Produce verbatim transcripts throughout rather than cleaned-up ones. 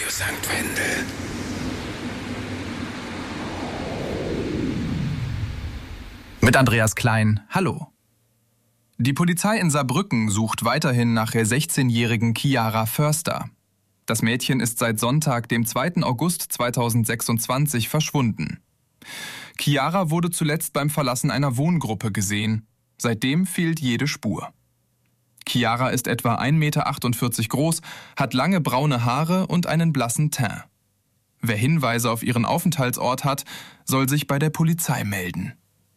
Radio Sankt Wendel. Mit Andreas Klein, hallo. Die Polizei in Saarbrücken sucht weiterhin nach der sechzehnjährigen Chiara Förster. Das Mädchen ist seit Sonntag, dem zweiten August zweitausendsechsundzwanzig, verschwunden. Chiara wurde zuletzt beim Verlassen einer Wohngruppe gesehen. Seitdem fehlt jede Spur. Chiara ist etwa ein Meter achtundvierzig groß, hat lange braune Haare und einen blassen Teint. Wer Hinweise auf ihren Aufenthaltsort hat, soll sich bei der Polizei melden.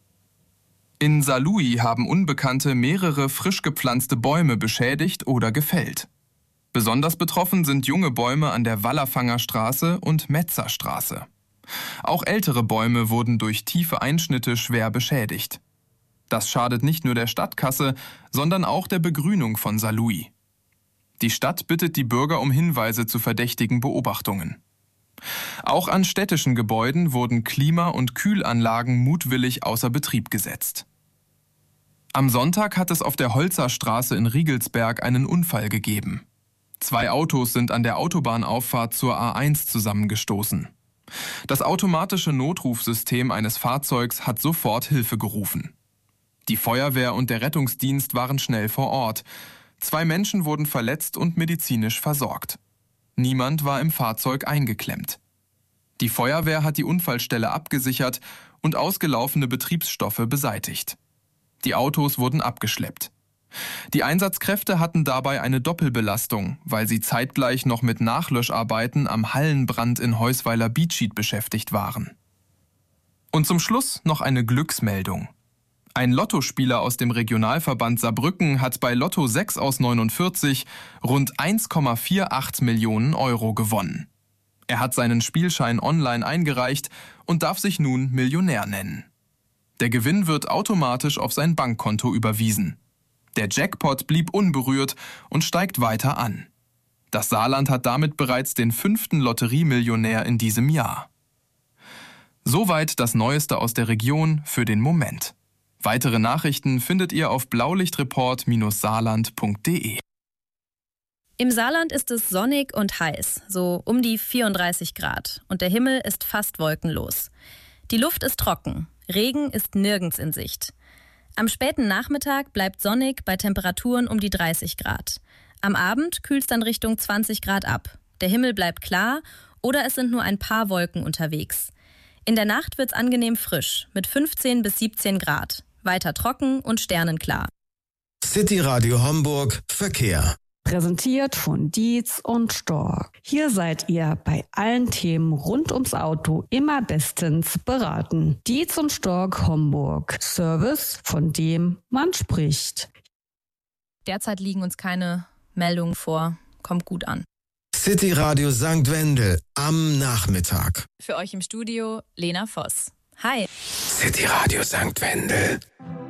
In Saarlouis haben Unbekannte mehrere frisch gepflanzte Bäume beschädigt oder gefällt. Besonders betroffen sind junge Bäume an der Wallerfanger Straße und Metzerstraße. Auch ältere Bäume wurden durch tiefe Einschnitte schwer beschädigt. Das schadet nicht nur der Stadtkasse, sondern auch der Begrünung von Saarlouis. Die Stadt bittet die Bürger um Hinweise zu verdächtigen Beobachtungen. Auch an städtischen Gebäuden wurden Klima- und Kühlanlagen mutwillig außer Betrieb gesetzt. Am Sonntag hat es auf der Holzerstraße in Riegelsberg einen Unfall gegeben. Zwei Autos sind an der Autobahnauffahrt zur A eins zusammengestoßen. Das automatische Notrufsystem eines Fahrzeugs hat sofort Hilfe gerufen. Die Feuerwehr und der Rettungsdienst waren schnell vor Ort. Zwei Menschen wurden verletzt und medizinisch versorgt. Niemand war im Fahrzeug eingeklemmt. Die Feuerwehr hat die Unfallstelle abgesichert und ausgelaufene Betriebsstoffe beseitigt. Die Autos wurden abgeschleppt. Die Einsatzkräfte hatten dabei eine Doppelbelastung, weil sie zeitgleich noch mit Nachlöscharbeiten am Hallenbrand in Heusweiler-Biedschied beschäftigt waren. Und zum Schluss noch eine Glücksmeldung. Ein Lottospieler aus dem Regionalverband Saarbrücken hat bei Lotto sechs aus neunundvierzig rund eins Komma achtundvierzig Millionen Euro gewonnen. Er hat seinen Spielschein online eingereicht und darf sich nun Millionär nennen. Der Gewinn wird automatisch auf sein Bankkonto überwiesen. Der Jackpot blieb unberührt und steigt weiter an. Das Saarland hat damit bereits den fünften Lotteriemillionär in diesem Jahr. Soweit das Neueste aus der Region für den Moment. Weitere Nachrichten findet ihr auf blaulichtreport saarland punkt de. Im Saarland ist es sonnig und heiß, so um die vierunddreißig Grad. Und der Himmel ist fast wolkenlos. Die Luft ist trocken. Regen ist nirgends in Sicht. Am späten Nachmittag bleibt sonnig bei Temperaturen um die dreißig Grad. Am Abend kühlt es dann Richtung zwanzig Grad ab. Der Himmel bleibt klar oder es sind nur ein paar Wolken unterwegs. In der Nacht wird es angenehm frisch mit fünfzehn bis siebzehn Grad. Weiter trocken und sternenklar. City Radio Homburg Verkehr. Präsentiert von Dietz und Stork. Hier seid ihr bei allen Themen rund ums Auto immer bestens beraten. Dietz und Stork Homburg. Service, von dem man spricht. Derzeit liegen uns keine Meldungen vor. Kommt gut an. City Radio Sankt Wendel am Nachmittag. Für euch im Studio Lena Voss. Hi. City Radio Sankt Wendel.